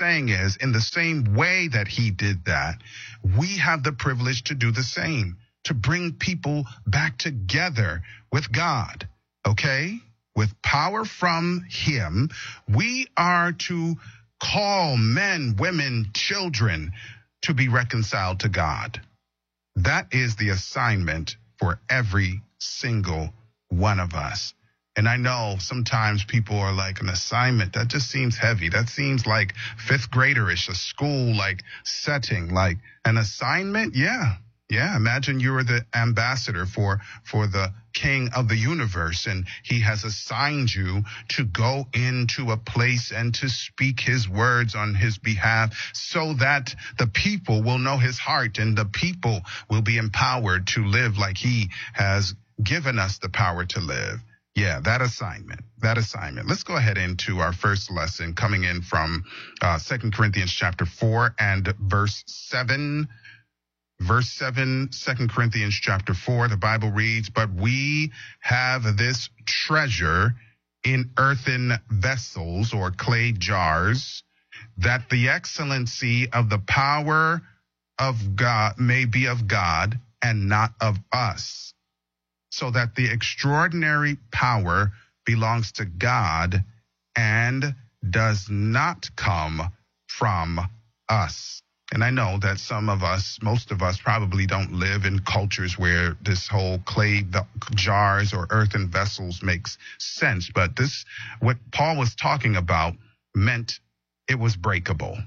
saying is, in the same way that he did that, we have the privilege to do the same, to bring people back together with God, okay? With power from him, we are to call men, women, children to be reconciled to God. That is the assignment for every single one of us. And I know sometimes people are like, an assignment, that just seems heavy. That seems like fifth graderish, a school like setting, like an assignment. Yeah. Imagine you are the ambassador for the king of the universe, and he has assigned you to go into a place and to speak his words on his behalf so that the people will know his heart and the people will be empowered to live like he has given us the power to live. Yeah, that assignment. Let's go ahead into our first lesson, coming in from 2 Corinthians chapter 4 and verse 7. Verse 7, 2 Corinthians chapter 4, the Bible reads, "But we have this treasure in earthen vessels," or clay jars, "that the excellency of the power of God may be of God and not of us, so that the extraordinary power belongs to God and does not come from us." And I know that most of us probably don't live in cultures where this whole clay jars or earthen vessels makes sense. But what Paul was talking about, meant it was breakable.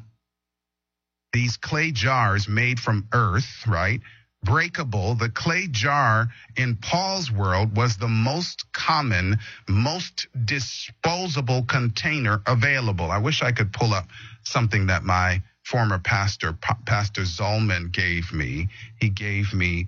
These clay jars made from earth, right? Breakable. The clay jar in Paul's world was the most common, most disposable container available. I wish I could pull up something that my former pastor, Pastor Zolman, gave me. He gave me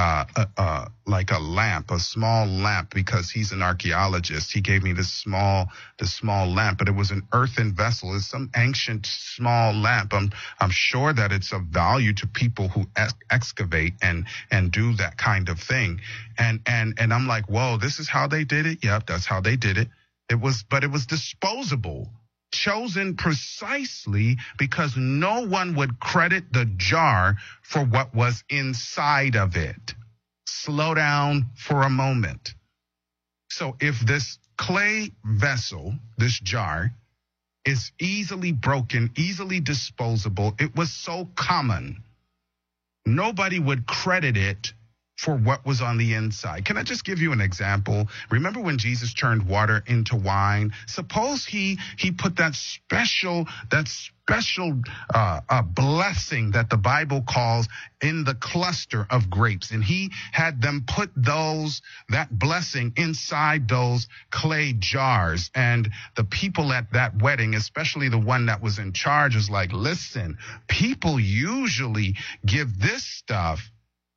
like a lamp, a small lamp, because he's an archaeologist. He gave me the small lamp, but it was an earthen vessel. It's some ancient small lamp. I'm sure that it's of value to people who excavate and do that kind of thing. And I'm like, whoa, this is how they did it. Yep, that's how they did it. But it was disposable. Chosen precisely because no one would credit the jar for what was inside of it. Slow down for a moment. So if this clay vessel, this jar, is easily broken, easily disposable, it was so common, nobody would credit it for what was on the inside. Can I just give you an example? Remember when Jesus turned water into wine? Suppose he put that special blessing that the Bible calls in the cluster of grapes, and he had them put that blessing inside those clay jars. And the people at that wedding, especially the one that was in charge, was like, listen, people usually give this stuff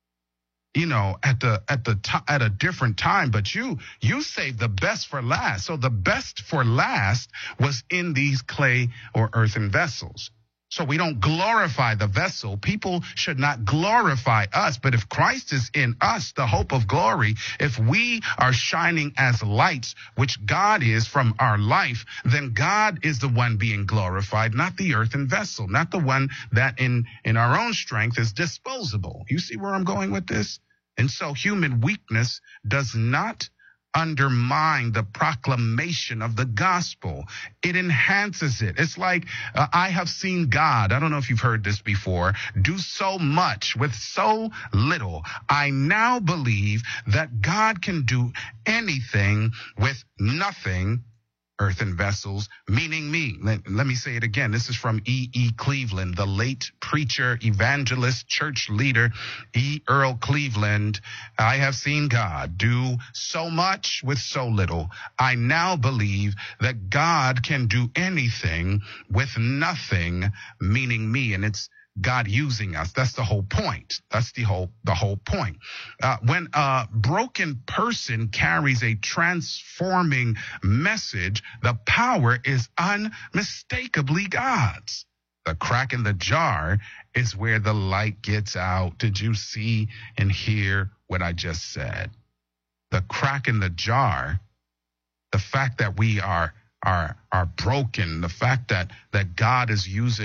at a different time, but you saved the best for last. So the best for last was in these clay or earthen vessels. So we don't glorify the vessel. People should not glorify us. But if Christ is in us, the hope of glory, if we are shining as lights, which God is from our life, then God is the one being glorified, not the earthen vessel, not the one that in our own strength is disposable. You see where I'm going with this? And so human weakness does not undermine the proclamation of the gospel. It enhances it. It's like I have seen God, I don't know if you've heard this before, do so much with so little. I now believe that God can do anything with nothing. Earthen vessels, meaning me. Let me say it again. This is from E. Cleveland, the late preacher, evangelist, church leader, E. Earl Cleveland. I have seen God do so much with so little. I now believe that God can do anything with nothing, meaning me. And it's God using us. That's the whole point. That's the whole point. When a broken person carries a transforming message, the power is unmistakably God's. The crack in the jar is where the light gets out. Did you see and hear what I just said? The crack in the jar, the fact that we are broken, the fact that God is using